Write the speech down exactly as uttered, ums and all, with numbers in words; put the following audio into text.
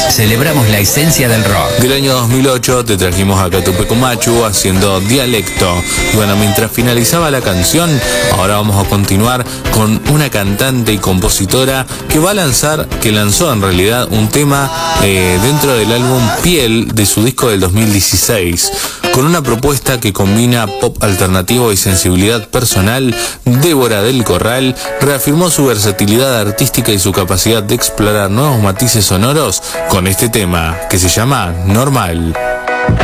celebramos la esencia del rock. Del año dos mil ocho te trajimos a Catupecu Machu haciendo Dialecto. Bueno, mientras finalizaba la canción, ahora vamos a continuar con una cantante y compositora que va a lanzar, que lanzó en realidad un tema eh, dentro del álbum Piel de su disco del dos mil dieciséis. Con una propuesta que combina pop alternativo y sensibilidad personal, Débora del Corral reafirmó su versatilidad artística y su capacidad de explorar nuevos matices sonoros con este tema, que se llama Normal.